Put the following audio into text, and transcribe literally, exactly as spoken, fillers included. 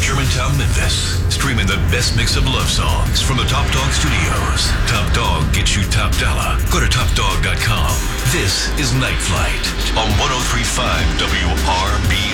Germantown, Memphis. Streaming the best mix of love songs from the Top Dog Studios. Top Dog gets you top dollar. Go to top dog dot com. This is Night Flight on one oh three point five W R B I.